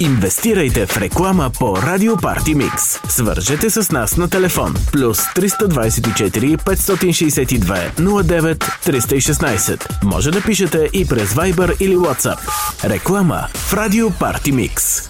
Инвестирайте в реклама по Радио Парти Микс. Свържете с нас на телефон плюс 324 562 09 316. Може да пишете и през Viber или WhatsApp. Реклама в Радио Парти Микс.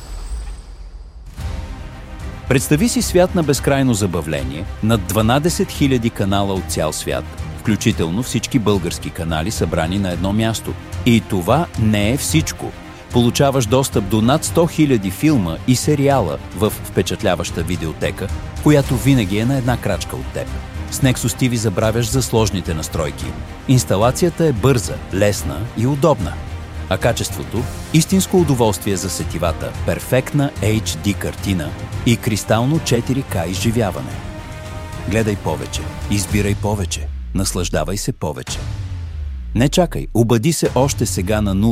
Представи си свят на безкрайно забавление, над 12 000 канала от цял свят, включително всички български канали събрани на едно място. И това не е всичко. Получаваш достъп до над 100 000 филма и сериала в впечатляваща видеотека, която винаги е на една крачка от теб. С Nexus TV забравяш за сложните настройки. Инсталацията е бърза, лесна и удобна. А качеството – истинско удоволствие за сетивата, перфектна HD картина и кристално 4K изживяване. Гледай повече, избирай повече, наслаждавай се повече. Не чакай, обади се още сега на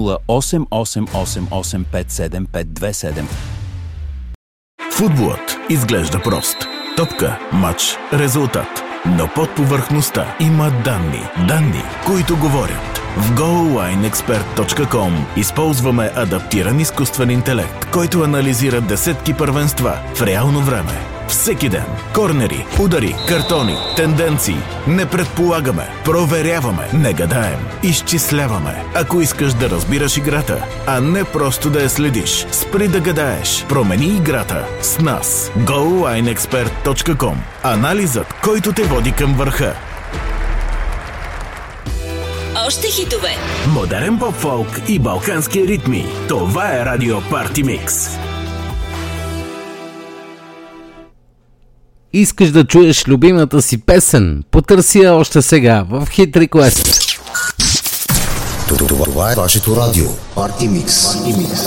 0888857527. Футболът изглежда прост. Топка, мач, резултат. Но под повърхността има данни. Данни, които говорят. В GoalLineExpert.com използваме адаптиран изкуствен интелект, който анализира десетки първенства в реално време. Всеки ден. Корнери, удари, картони, тенденции. Не предполагаме, проверяваме, не гадаем, изчисляваме. Ако искаш да разбираш играта, а не просто да я следиш, спри да гадаеш. Промени играта с нас. GoalLineExpert.com. Анализът, който те води към върха. Още хитове. Модерен поп-фолк и балкански ритми. Това е Радио Парти Микс. Искаш да чуеш любимата си песен? Потърси я още сега в Hit Request. Това е вашето радио. Парти Микс.